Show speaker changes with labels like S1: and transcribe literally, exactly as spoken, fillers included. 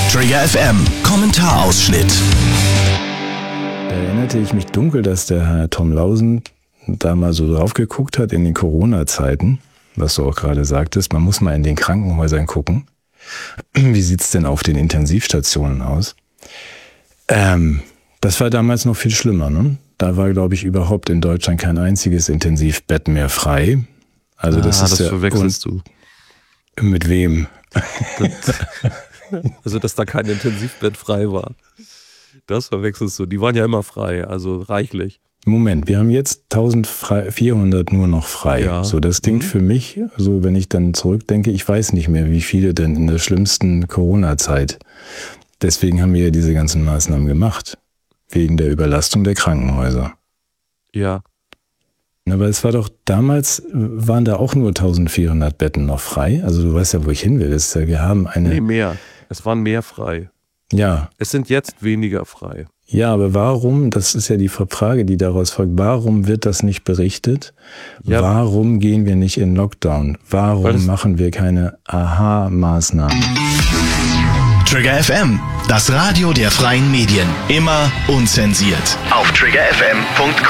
S1: Trigger F M Kommentarausschnitt.
S2: Da erinnerte ich mich dunkel, dass der Herr Tom Lausen da mal so drauf geguckt hat in den Corona-Zeiten, was du auch gerade sagtest. Man muss mal in den Krankenhäusern gucken. Wie sieht's denn auf den Intensivstationen aus? Ähm, das war damals noch viel schlimmer, ne? Da war, glaube ich, überhaupt in Deutschland kein einziges Intensivbett mehr frei. Also das
S3: ah,
S2: ist
S3: das
S2: ja
S3: verwechselst du.
S2: Mit wem?
S3: Also, dass da kein Intensivbett frei war. Das verwechselst du. Die waren ja immer frei, also reichlich.
S2: Moment, wir haben jetzt eintausendvierhundert nur noch frei.
S3: Ja.
S2: So, das klingt
S3: Mhm.
S2: für mich, so wenn ich dann zurückdenke, ich weiß nicht mehr, wie viele denn in der schlimmsten Corona-Zeit. Deswegen haben wir ja diese ganzen Maßnahmen gemacht. Wegen der Überlastung der Krankenhäuser.
S3: Ja.
S2: Aber es war doch, damals waren da auch nur eintausendvierhundert Betten noch frei. Also du weißt ja, wo ich hin will. Das ist ja, wir haben eine...
S3: Nee, mehr. Es waren mehr frei.
S2: Ja.
S3: Es sind jetzt weniger frei.
S2: Ja, aber warum, das ist ja die Frage, die daraus folgt, warum wird das nicht berichtet?
S3: Ja.
S2: Warum gehen wir nicht in Lockdown?
S3: Weil
S2: Warum
S3: es-
S2: machen wir keine Aha-Maßnahmen?
S1: Trigger F M, das Radio der freien Medien. Immer unzensiert. Auf trigger f m punkt com